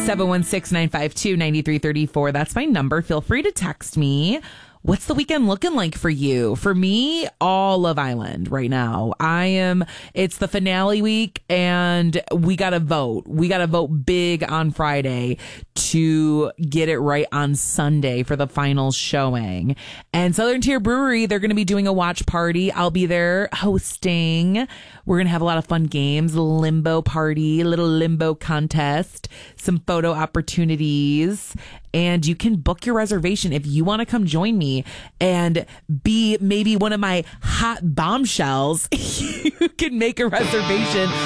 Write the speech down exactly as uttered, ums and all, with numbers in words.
seven one six, nine five two, nine three three four. That's my number. Feel free to text me. What's the weekend looking like for you? For me, all Love Island right now. I am, it's the finale week and we got to vote. We got to vote big on Friday to get it right on Sunday for the final showing. And Southern Tier Brewery, they're going to be doing a watch party. I'll be there hosting. We're going to have a lot of fun games, limbo party, little limbo contest, some photo opportunities. And you can book your reservation if you want to come join me and be maybe one of my hot bombshells. You can make a reservation